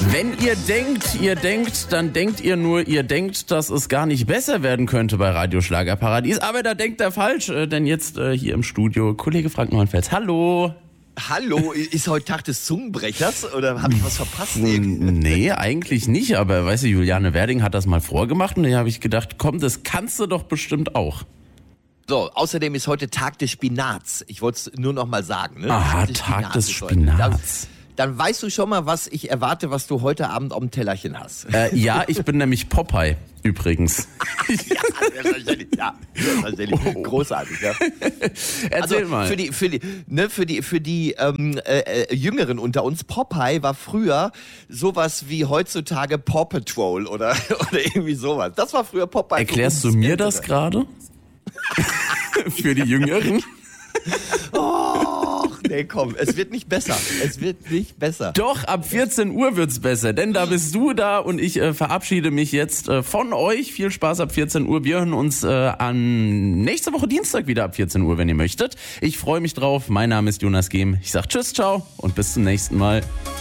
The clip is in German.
Wenn ihr denkt, dann denkt ihr denkt, dass es gar nicht besser werden könnte bei Radio Schlagerparadies. Aber da denkt er falsch, denn jetzt hier im Studio Kollege Frank Neuenfels. Hallo. Hallo, ist heute Tag des Zungenbrechers oder habe ich was verpasst? Nee, eigentlich nicht, aber weißt du, Juliane Werding hat das mal vorgemacht und da habe ich gedacht, komm, das kannst du doch bestimmt auch. So, außerdem ist heute Tag des Spinats. Ich wollte es nur noch mal sagen. Ne? Aha, Tag des Spinats. Dann weißt du schon mal, was ich erwarte, was du heute Abend auf dem Tellerchen hast. Ja, ich bin nämlich Popeye, übrigens. Ja, selbstverständlich. Großartig, ja. Erzähl mal. Für die Jüngeren unter uns, Popeye war früher sowas wie heutzutage Paw Patrol oder irgendwie sowas. Das war früher Popeye. Erklärst du mir das gerade? Für die Jüngeren? Och, nee, komm, es wird nicht besser. Es wird nicht besser. Doch, ab 14 Uhr wird's besser, denn da bist du da und ich verabschiede mich jetzt von euch. Viel Spaß ab 14 Uhr. Wir hören uns an nächste Woche Dienstag wieder ab 14 Uhr, wenn ihr möchtet. Ich freue mich drauf. Mein Name ist Jonas Gehm. Ich sag Tschüss, ciao und bis zum nächsten Mal.